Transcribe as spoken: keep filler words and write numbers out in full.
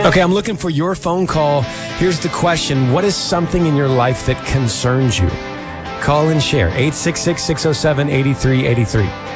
Okay, I'm looking for your phone call. Here's the question. What is something in your life that concerns you? Call and share. eight six six, six oh seven, eight three eight three.